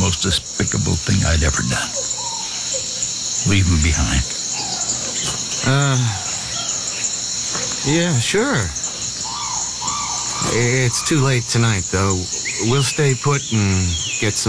most despicable thing I'd ever done. Leave him behind. Yeah, sure. It's too late tonight, though. We'll stay put and get some